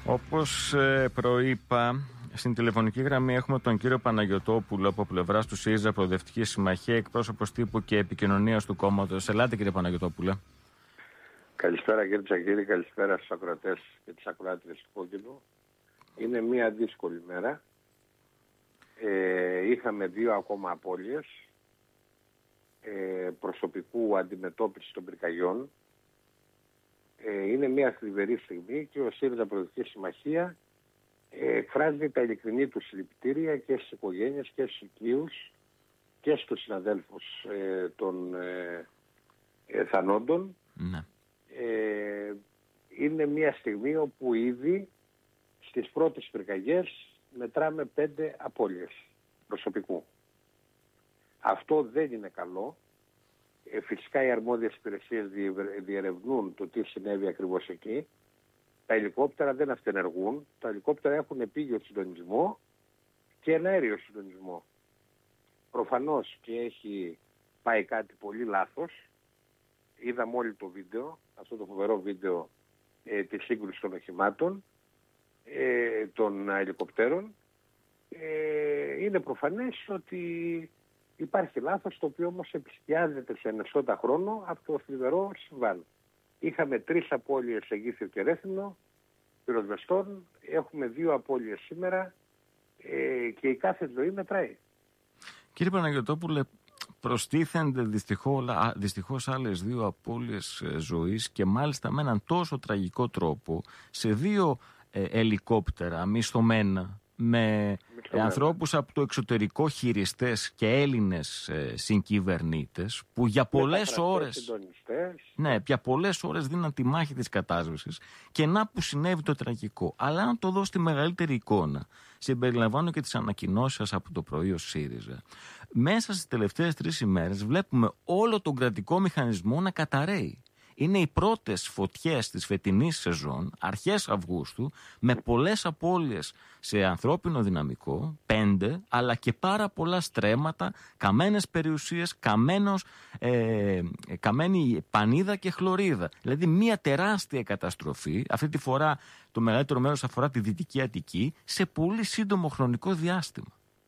Όπως προείπα, στην τηλεφωνική γραμμή έχουμε τον κύριο Παναγιωτόπουλο από πλευράς του ΣΥΡΙΖΑ Προοδευτική Συμμαχία, εκπρόσωπος τύπου και επικοινωνίας του κόμματος. Ελάτε, κύριε Παναγιωτόπουλε. Καλησπέρα, κύριε Τσακίρη, καλησπέρα στους ακροατές και τις ακροάτριες του Κόκκινου. Είναι μια δύσκολη μέρα. Είχαμε 2 ακόμα απώλειες προσωπικού αντιμετώπιση των πυρκαγιών. Είναι μια θλιβερή στιγμή και ο ΣΥΡΙΖΑ Προοδευτική Συμμαχία εκφράζει τα ειλικρινή του συλληπιτήρια και στις οικογένειες και στους οικείους και στους συναδέλφους των θανόντων. Ναι. Είναι μια στιγμή όπου ήδη στις πρώτες πυρκαγιές μετράμε 5 απώλειες προσωπικού. Αυτό δεν είναι καλό. Φυσικά οι αρμόδιες υπηρεσίες διερευνούν το τι συνέβη ακριβώς εκεί. Τα ελικόπτερα δεν αυτενεργούν. Τα ελικόπτερα έχουν επίγειο συντονισμό και εναέριο συντονισμό. Προφανώς και έχει πάει κάτι πολύ λάθος. Είδαμε όλοι το βίντεο, αυτό το φοβερό βίντεο της σύγκρουσης των οχημάτων, των ελικοπτέρων. Είναι προφανές ότι υπάρχει λάθος, το οποίο όμως επισκιάζεται σε ενεσότα χρόνο από το θλιβερό συμβάν. Είχαμε 3 απώλειες σε Γήθιο και Ρέθυμνο πυροσβεστών, έχουμε 2 απώλειες σήμερα και η κάθε ζωή μετράει. Κύριε Παναγιωτόπουλε, προστίθενται δυστυχώς άλλες 2 απώλειες ζωής και μάλιστα με έναν τόσο τραγικό τρόπο σε 2 ελικόπτερα μισθωμένα με ανθρώπους από το εξωτερικό, χειριστές και Έλληνες συγκυβερνήτες που για πολλές ώρες δίναν τη μάχη της κατάσβεσης και να που συνέβη το τραγικό. Αλλά αν το δω στη μεγαλύτερη εικόνα, συμπεριλαμβάνω και τις ανακοινώσεις από το πρωί ο ΣΥΡΙΖΑ, μέσα στις τελευταίες 3 ημέρες βλέπουμε όλο τον κρατικό μηχανισμό να καταρρέει. Είναι οι πρώτες φωτιές της φετινής σεζόν, αρχές Αυγούστου, με πολλές απώλειες σε ανθρώπινο δυναμικό, 5, αλλά και πάρα πολλά στρέμματα, καμένες περιουσίες, καμένη πανίδα και χλωρίδα. Δηλαδή μια τεράστια καταστροφή, αυτή τη φορά το μεγαλύτερο μέρος αφορά τη Δυτική Αττική, σε πολύ σύντομο χρονικό διάστημα.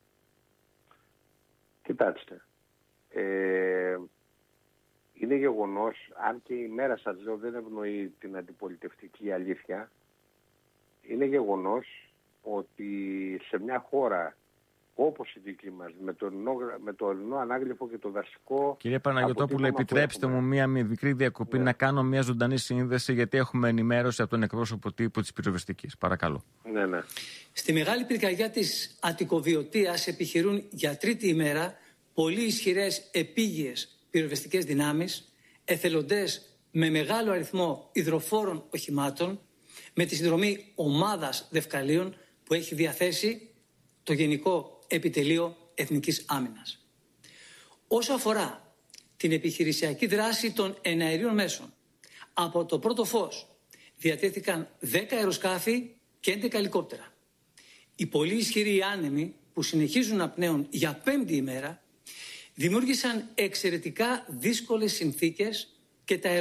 Κοιτάξτε, είναι γεγονός, αν και η μέρα σας λέω δεν ευνοεί την αντιπολιτευτική αλήθεια, είναι γεγονός ότι σε μια χώρα όπως η δική μας, με το ελληνό ανάγλυφο και το δασικό... Κύριε Παναγιωτόπουλε, επιτρέψτε μου μία μικρή διακοπή, να κάνω μία ζωντανή σύνδεση, γιατί έχουμε ενημέρωση από τον εκπρόσωπο τύπου της πυροσβεστικής. Παρακαλώ. Ναι. Στη μεγάλη πυρκαγιά της Αττικοβιωτίας επιχειρούν για 3η ημέρα πολύ ισχυρές επίγειες πυροσβεστικές δυνάμεις, εθελοντές με μεγάλο αριθμό υδροφόρων οχημάτων, με τη συνδρομή ομάδας δευκαλίων που έχει διαθέσει το Γενικό Επιτελείο Εθνικής Άμυνας. Όσο αφορά την επιχειρησιακή δράση των εναερίων μέσων, από το πρώτο φως διατέθηκαν 10 αεροσκάφη και 11 ελικόπτερα. Οι πολύ ισχυροί άνεμοι που συνεχίζουν να πνέουν για 5η ημέρα δημιούργησαν εξαιρετικά δύσκολες συνθήκες και τα